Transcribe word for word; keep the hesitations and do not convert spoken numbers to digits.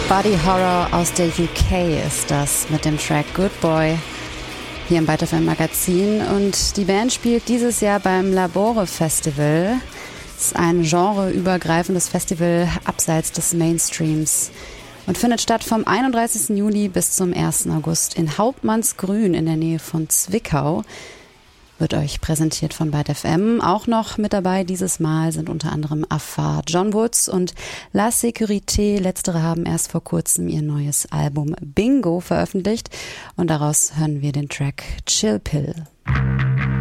Body Horror aus der U K ist das mit dem Track Good Boy hier im Byte F M Magazin. Und die Band spielt dieses Jahr beim Labore Festival. Es ist ein genreübergreifendes Festival abseits des Mainstreams und findet statt vom einunddreißigsten Juli bis zum ersten August in Hauptmannsgrün in der Nähe von Zwickau. Wird euch präsentiert von Byte F M. Auch noch mit dabei dieses Mal sind unter anderem Afar, John Woods und La Sécurité. Letztere haben erst vor kurzem ihr neues Album Bingo veröffentlicht und daraus hören wir den Track Chill Pill.